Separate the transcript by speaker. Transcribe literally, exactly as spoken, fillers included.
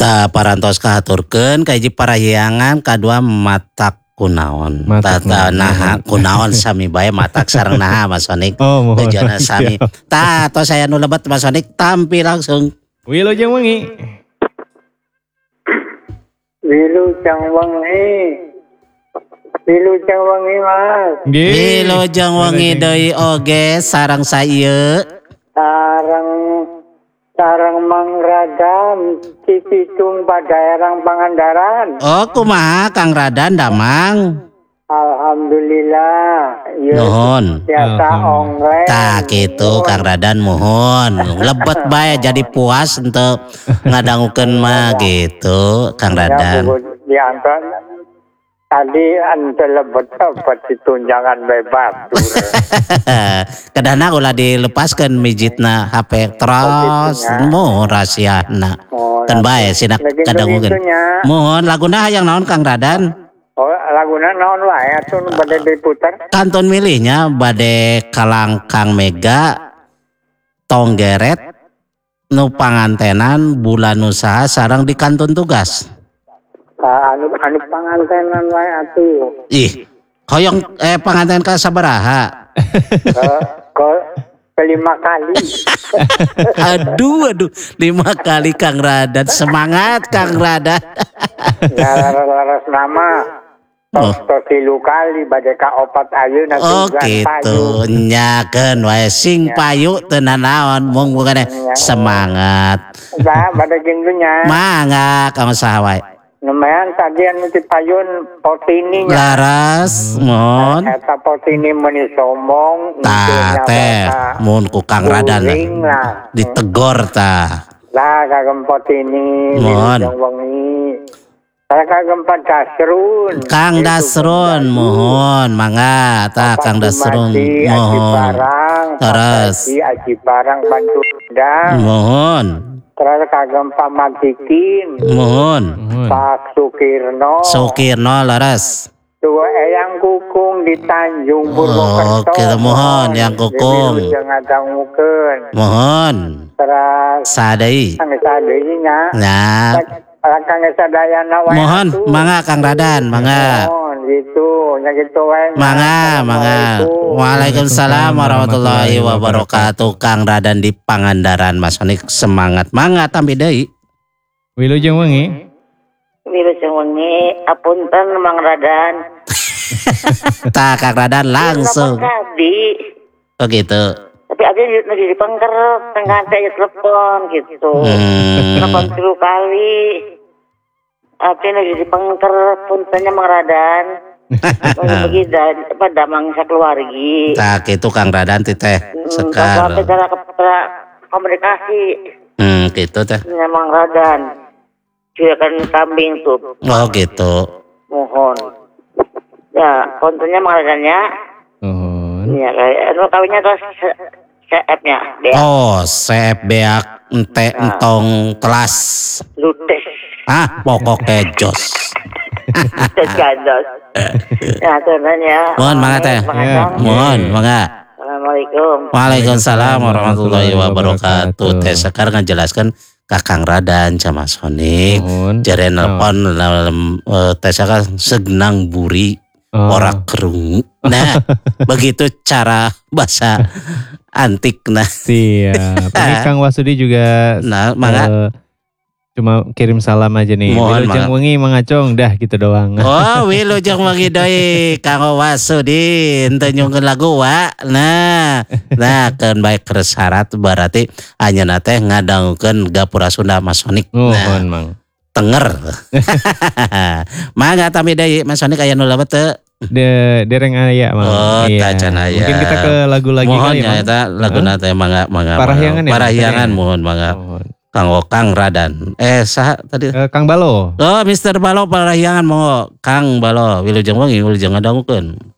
Speaker 1: Ta parantos kahaturkeun ka hiji parahyangan kadua matak kunaon.
Speaker 2: Matak
Speaker 1: Ta naha kunaon sami bae matak sareng naha Mas Sonik.
Speaker 2: Oh, mohon.
Speaker 1: Tujuanna sami. Ta tos saya nu lebat Mas Sonik tampil langsung.
Speaker 2: Wilujeng wengi.
Speaker 3: Wilujeng wengi. Wilujeng wengi Mas.
Speaker 2: Nggih.
Speaker 1: Wilujeng wengi deui oge sareng saieu.
Speaker 3: Sareng sareng Mang Radam Cipitung Padaerang Pangandaran.
Speaker 1: Oh kumaha Kang Radan Damang.
Speaker 3: Alhamdulillah.
Speaker 1: Nuhun.
Speaker 3: Biasa onglen.
Speaker 1: Tah kitu Kang Radan mohon. Lebet bae jadi puas untuk ngadangukeun mah gitu Kang Radan.
Speaker 3: Diantar tadi ante lebet dapat ditunjangan bebas.
Speaker 1: Kadana ulah dilepaskeun mijitna H P terus mohon rahasiana. Kan bae sinak kadangukeun. Mohon laguna hayang naon Kang Radan?
Speaker 3: Oh, laguna naon wae atuh bade diputer.
Speaker 1: Kantun milihnya bade kalang Kang Mega Tonggeret nu pangantenan bulan usaha sareng di kantun tugas.
Speaker 3: Uh, anu anu pangantenan wae atuh.
Speaker 1: Ih, hoyong eh panganten ka sabaraha?
Speaker 3: uh, ke kelima kali.
Speaker 1: aduh, aduh, lima kali Kang Radan. Semangat Kang Radan.
Speaker 3: Laras nama.
Speaker 1: Oh.
Speaker 3: Tos tilu kali bade ka opat ayeuna
Speaker 1: Oh gitu, nyakeun wae sing payu teu nanaon mung bukana semangat.
Speaker 3: Nah, bade gintunya.
Speaker 1: Mangga ka saha wae.
Speaker 3: Lumayan tadi anu ti payun potini nya.
Speaker 1: Laras mohon.
Speaker 3: Eta potini meuni sombong.
Speaker 1: Tah teh mun ku Kang Radan ditegor tah.
Speaker 3: Lah kagem potini
Speaker 1: mohon.
Speaker 3: Saya kagem Dasrun.
Speaker 1: Kang Dasrun mohon mangga tah Kang Dasrun mohon. Terus
Speaker 3: Aji Barang Bantu Ndang.
Speaker 1: Mohon.
Speaker 3: Terus kagem Pak Matikin.
Speaker 1: Mohon.
Speaker 3: Pak Sukirno.
Speaker 1: Sukirno laras.
Speaker 3: Dua Eyang Kukung di Tanjung
Speaker 1: Oh,
Speaker 3: Purwokerto.
Speaker 1: kita mohon yang Kukung.
Speaker 3: Jangan dangukeun.
Speaker 1: Mohon.
Speaker 3: Terus
Speaker 1: sadai.
Speaker 3: Kang sadai nya.
Speaker 1: Nah.
Speaker 3: Kang sadayana wae.
Speaker 1: Mohon, mangga Kang Radan, mangga.
Speaker 3: Mohon gitu, nya gitu wae.
Speaker 1: Mangga, mangga. Waalaikumsalam warahmatullahi wabarakatuh. Kang Radan di Pangandaran Mas Sonik semangat. Mangga tampi deui.
Speaker 2: Wilujeng wengi.
Speaker 4: Wilujeng wengi, apunten Mang Radan.
Speaker 1: Tah Kang Radan langsung. Oh gitu.
Speaker 4: Tapi ada di di pengker tengah saya telepon gitu.
Speaker 1: Hmm.
Speaker 4: Telepon tilu kali. Tapi lagi di pengker puntennya Mang Radan. Begitu apa damang sakeluargi.
Speaker 1: Tah kitu Kang Radan ti teh sekar.
Speaker 4: Sampai cara komunikasi.
Speaker 1: Hmm gitu teh.
Speaker 4: Mang Radan. Jualan kambing tuh.
Speaker 1: Oh gitu.
Speaker 4: Mohon. Ya, kontennya Mang Radannya.
Speaker 2: Mohon.
Speaker 4: Iya, anu kawinnya terus C F-nya.
Speaker 1: Oh, C F beak ente entong telas.
Speaker 4: Lutes.
Speaker 1: Ah, pokoknya jos.
Speaker 4: Tergandos. Ya, terusnya.
Speaker 1: Mohon mangga teh. Mohon mangga.
Speaker 4: Assalamualaikum.
Speaker 1: Waalaikumsalam warahmatullahi wabarakatuh. Teh sekarang ngajelaskan Kakang Radan sama Sonik. Jare nelpon teh sekarang segenang buri. Oh. Ora kerungu. Nah, begitu cara bahasa antik nah.
Speaker 2: Siap. Ini Kang Wasudi juga
Speaker 1: nah, mangga. Uh,
Speaker 2: cuma kirim salam aja nih. Wilujeng wengi mangacong dah gitu doang.
Speaker 1: Oh, wilujeng wengi deui Kang Wasudi henteu nyungkeun lagu wa. Nah, nah keun bae kersyarat berarti anjeunna teh ngadangukeun Gapura Sunda Mas Sonik.
Speaker 2: Nah, Mang.
Speaker 1: Tenger. Mangga tampi deui Mas Sonik aya nu lebat teu?
Speaker 2: De dereng aya Mang.
Speaker 1: Oh, iya. Tacan aya.
Speaker 2: Mungkin kita ke lagu lagi
Speaker 1: kali
Speaker 2: ya.
Speaker 1: Mohon eta laguna teh mangga mangga.
Speaker 2: Parahyangan ya.
Speaker 1: Parahyangan mohon mangga. Kang Kang Radan. Eh saha tadi?
Speaker 2: Uh, Kang Balo.
Speaker 1: Oh, Mister Balo parahyangan monggo. Kang Balo wilujeng wengi wilujeng ngadangukeun.